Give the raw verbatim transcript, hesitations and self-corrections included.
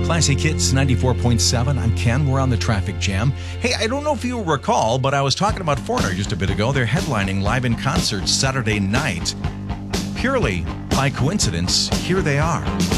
Classic Hits ninety-four point seven. I'm Ken. We're on the traffic jam. Hey, I don't know if you recall, but I was talking about Foreigner just a bit ago. They're headlining live in concert Saturday night. Purely by coincidence, here they are.